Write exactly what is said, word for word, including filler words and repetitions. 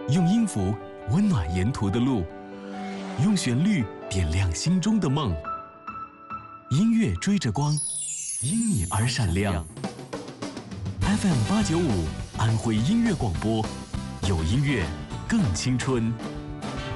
用音符温暖沿途的路，用旋律点亮心中的梦。音乐追着光，因你而闪亮。F M 八九五安徽音乐广播，有音乐更青春。